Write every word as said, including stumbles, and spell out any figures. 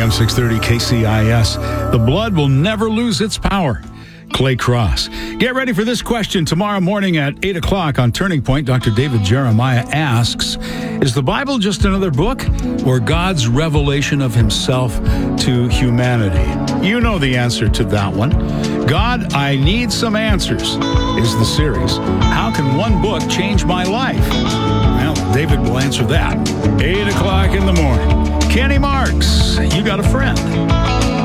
M six thirty K C I S. The blood will never lose its power. Clay Cross. Get ready for this question tomorrow morning at eight o'clock on Turning Point. Doctor David Jeremiah asks, is the Bible just another book or God's revelation of himself to humanity? You know the answer to that one. God, I Need Some Answers is the series. How can one book change my life? Well, David will answer that. eight o'clock in the morning. Kenny Marks, you got a friend.